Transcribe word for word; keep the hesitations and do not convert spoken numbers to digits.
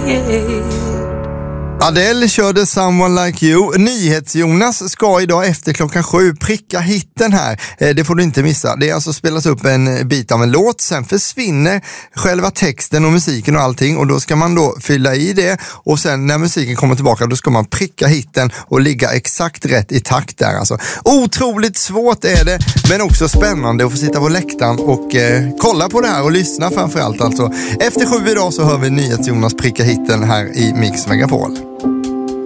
Adele körde Someone Like You. NyhetsJonas ska idag efter klockan sju pricka hitten här. Det får du inte missa. Det är alltså spelas upp en bit av en låt. Sen försvinner själva texten och musiken och allting. Och då ska man då fylla i det. Och sen när musiken kommer tillbaka då ska man pricka hitten och ligga exakt rätt i takt där. Alltså, otroligt svårt är det. Men också spännande att få sitta på läktaren och eh, kolla på det här och lyssna framförallt. Alltså. Efter sju idag så hör vi NyhetsJonas pricka hitten här i Mix Megapol.